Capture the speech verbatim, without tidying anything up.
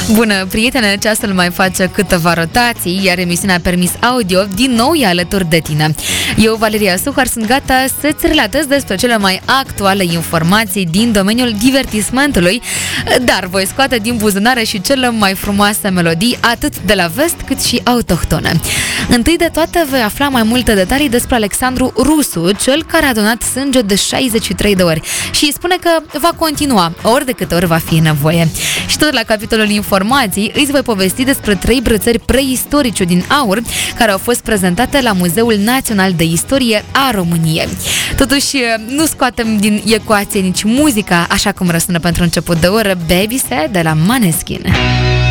Bună, prietene, ceasul mai face câteva rotații, iar emisiunea Permis Audio din nou e alături de tine. Eu, Valeria Suhar, sunt gata să-ți relatez despre cele mai actuale informații din domeniul divertismentului, dar voi scoate din buzunare și cele mai frumoase melodii, atât de la vest cât și autohtone. Întâi de toate vei afla mai multe detalii despre Alexandru Rusu, cel care a donat sânge de șaizeci și trei de ori și spune că va continua ori de câte ori va fi nevoie. Și tot la capitolul informații îți voi povesti despre trei brățări preistorice din aur care au fost prezentate la Muzeul Național de Istorie a României. Totuși, nu scoatem din ecuație nici muzica, așa cum răsună pentru început de oră Baby Said de la Maneskin.